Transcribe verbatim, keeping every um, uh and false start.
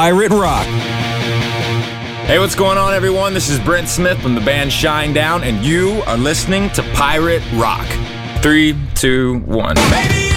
Pirate Rock. Hey, what's going on, everyone? This is Brent Smith from the band Shinedown, and you are listening to Pirate Rock. Three, two, one. Baby!